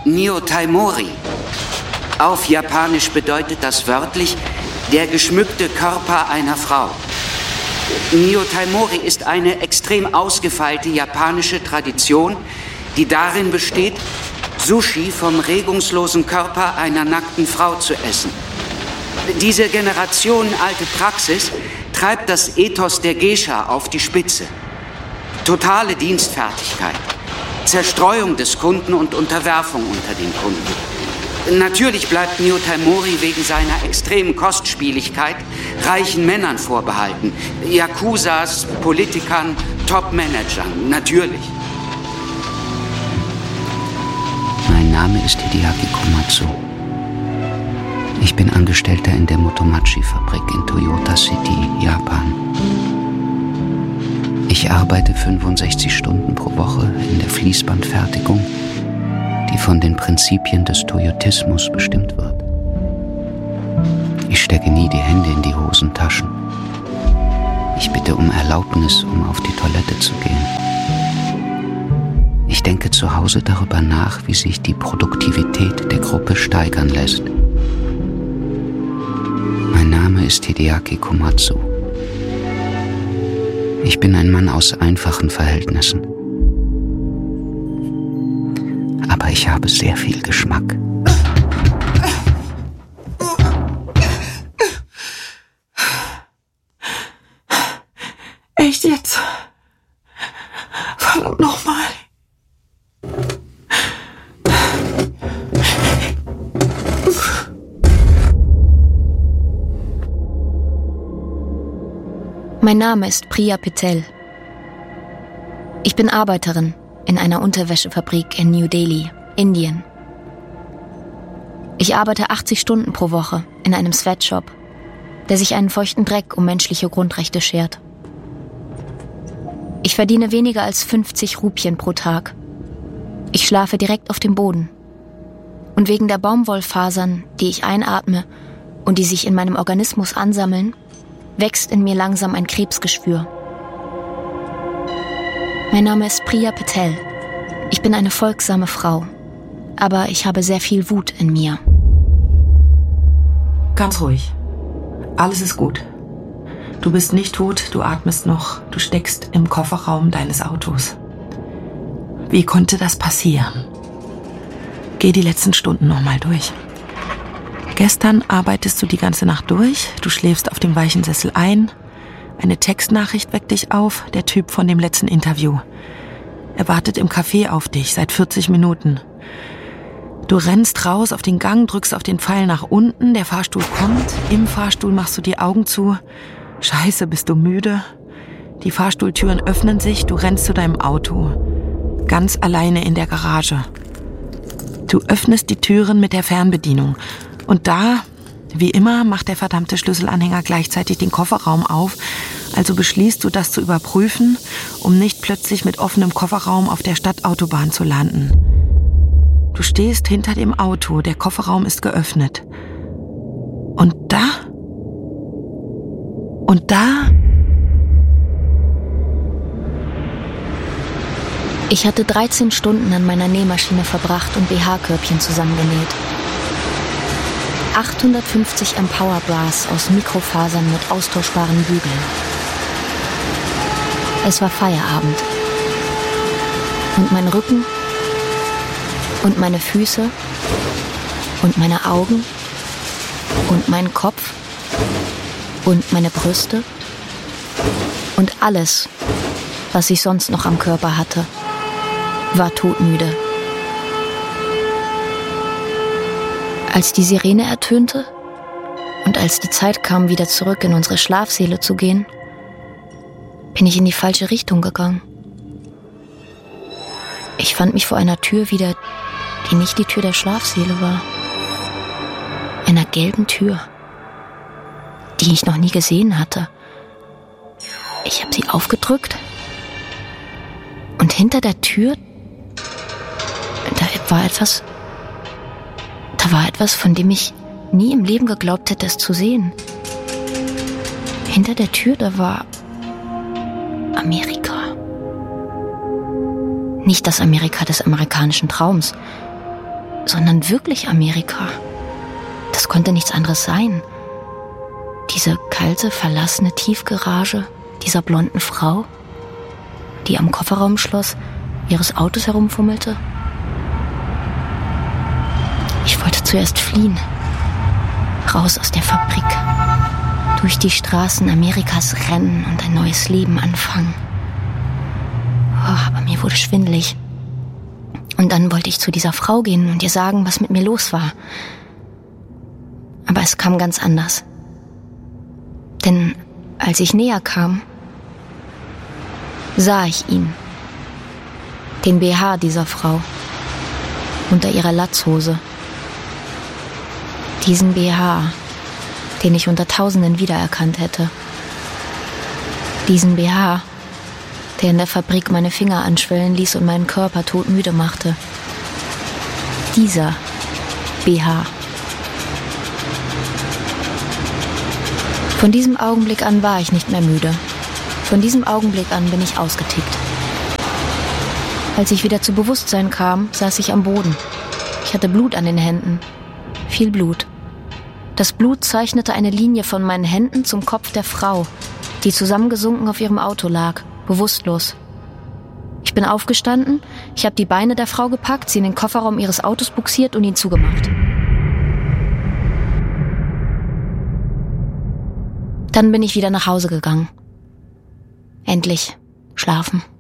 Nyotaimori. Auf Japanisch bedeutet das wörtlich der geschmückte Körper einer Frau. Nyotaimori ist eine extrem ausgefeilte japanische Tradition, die darin besteht, Sushi vom regungslosen Körper einer nackten Frau zu essen. Diese generationenalte Praxis treibt das Ethos der Geisha auf die Spitze. Totale Dienstfertigkeit, Zerstreuung des Kunden und Unterwerfung unter den Kunden. Natürlich bleibt Nyotaimori wegen seiner extremen Kostspieligkeit reichen Männern vorbehalten. Yakuzas, Politikern, Top-Managern, natürlich. Mein Name ist Hideaki Komatsu. Ich bin Angestellter in der Motomachi-Fabrik in Toyota City, Japan. Ich arbeite 65 Stunden pro Woche in der Fließbandfertigung, die von den Prinzipien des Toyotismus bestimmt wird. Ich stecke nie die Hände in die Hosentaschen. Ich bitte um Erlaubnis, um auf die Toilette zu gehen. Ich denke zu Hause darüber nach, wie sich die Produktivität der Gruppe steigern lässt. Mein Name ist Hideaki Komatsu. Ich bin ein Mann aus einfachen Verhältnissen. Aber ich habe sehr viel Geschmack. Echt jetzt? Verdammt nochmal. Mein Name ist Priya Patel. Ich bin Arbeiterin in einer Unterwäschefabrik in New Delhi, Indien. Ich arbeite 80 Stunden pro Woche in einem Sweatshop, der sich einen feuchten Dreck um menschliche Grundrechte schert. Ich verdiene weniger als 50 Rupien pro Tag. Ich schlafe direkt auf dem Boden. Und wegen der Baumwollfasern, die ich einatme und die sich in meinem Organismus ansammeln, wächst in mir langsam ein Krebsgeschwür. Mein Name ist Priya Patel. Ich bin eine folgsame Frau, aber ich habe sehr viel Wut in mir. Ganz ruhig. Alles ist gut. Du bist nicht tot, du atmest noch, du steckst im Kofferraum deines Autos. Wie konnte das passieren? Geh die letzten Stunden nochmal durch. Gestern arbeitest du die ganze Nacht durch, du schläfst auf dem weichen Sessel ein, eine Textnachricht weckt dich auf, der Typ von dem letzten Interview. Er wartet im Café auf dich seit 40 Minuten. Du rennst raus auf den Gang, drückst auf den Pfeil nach unten, der Fahrstuhl kommt, im Fahrstuhl machst du die Augen zu. Scheiße, bist du müde? Die Fahrstuhltüren öffnen sich, du rennst zu deinem Auto. Ganz alleine in der Garage. Du öffnest die Türen mit der Fernbedienung. Und da, wie immer, macht der verdammte Schlüsselanhänger gleichzeitig den Kofferraum auf. Also beschließt du, das zu überprüfen, um nicht plötzlich mit offenem Kofferraum auf der Stadtautobahn zu landen. Du stehst hinter dem Auto, der Kofferraum ist geöffnet. Und da... Ich hatte 13 Stunden an meiner Nähmaschine verbracht und BH-Körbchen zusammengenäht. 850 Empower Bras aus Mikrofasern mit austauschbaren Bügeln. Es war Feierabend. Und mein Rücken und meine Füße und meine Augen und mein Kopf und meine Brüste und alles, was ich sonst noch am Körper hatte, war todmüde. Als die Sirene ertönte und als die Zeit kam, wieder zurück in unsere Schlafsäle zu gehen, bin ich in die falsche Richtung gegangen. Ich fand mich vor einer Tür wieder, die nicht die Tür der Schlafsäle war. Einer gelben Tür, die ich noch nie gesehen hatte. Ich habe sie aufgedrückt und hinter der Tür, da war etwas, von dem ich nie im Leben geglaubt hätte, es zu sehen. Hinter der Tür, da war Amerika. Nicht das Amerika des amerikanischen Traums, sondern wirklich Amerika. Das konnte nichts anderes sein. Diese kalte, verlassene Tiefgarage dieser blonden Frau, die am Kofferraumschloss ihres Autos herumfummelte. Ich wollte zuerst fliehen. Raus aus der Fabrik. Durch die Straßen Amerikas rennen und ein neues Leben anfangen. Oh, aber mir wurde schwindelig. Und dann wollte ich zu dieser Frau gehen und ihr sagen, was mit mir los war. Aber es kam ganz anders. Denn als ich näher kam, sah ich ihn. Den BH dieser Frau. Unter ihrer Latzhose. Diesen BH, den ich unter Tausenden wiedererkannt hätte. Diesen BH, der in der Fabrik meine Finger anschwellen ließ und meinen Körper todmüde machte. Dieser BH. Von diesem Augenblick an war ich nicht mehr müde. Von diesem Augenblick an bin ich ausgetickt. Als ich wieder zu Bewusstsein kam, saß ich am Boden. Ich hatte Blut an den Händen. Viel Blut. Das Blut zeichnete eine Linie von meinen Händen zum Kopf der Frau, die zusammengesunken auf ihrem Auto lag, bewusstlos. Ich bin aufgestanden, ich habe die Beine der Frau gepackt, sie in den Kofferraum ihres Autos buxiert und ihn zugemacht. Dann bin ich wieder nach Hause gegangen. Endlich schlafen.